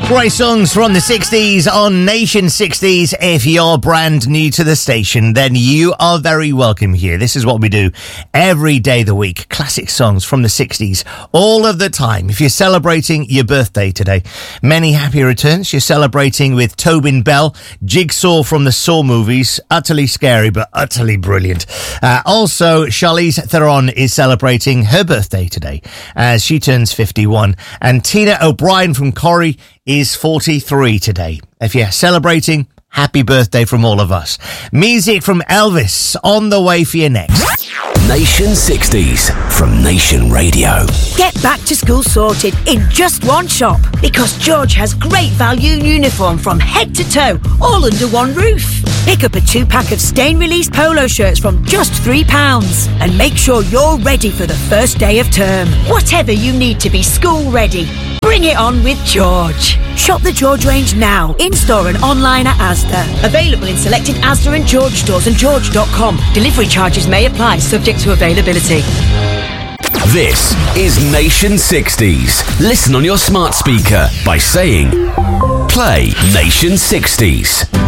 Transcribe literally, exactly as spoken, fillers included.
Great songs from the sixties on Nation sixties. If you're brand new to the station, then you are very welcome here. This is what we do every day of the week. Classic songs from the sixties all of the time. If you're celebrating your birthday today, many happy returns. You're celebrating with Tobin Bell, Jigsaw from the Saw movies. Utterly scary, but utterly brilliant. Uh, also, Charlize Theron is celebrating her birthday today as she turns fifty-one. And Tina O'Brien from Corrie is forty-three today. If you're celebrating, happy birthday from all of us. Music from Elvis on the way for you next. Nation sixties from Nation Radio. Get back to school sorted in just one shop because George has great value uniform from head to toe, all under one roof. Pick up a two-pack of stain-release polo shirts from just three pounds and make sure you're ready for the first day of term. Whatever you need to be school ready, bring it on with George. Shop the George range now, in-store and online at Asda. Available in selected Asda and George stores and george dot com. Delivery charges may apply, subject to availability. This is Nation sixties. Listen on your smart speaker by saying, play Nation sixties.